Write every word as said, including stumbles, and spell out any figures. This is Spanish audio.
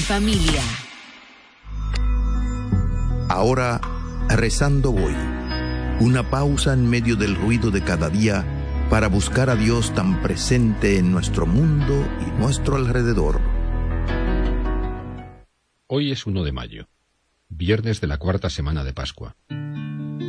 familia. Ahora, rezando voy. Una pausa en medio del ruido de cada día para buscar a Dios tan presente en nuestro mundo y nuestro alrededor. Hoy es uno de mayo, viernes de la cuarta semana de Pascua.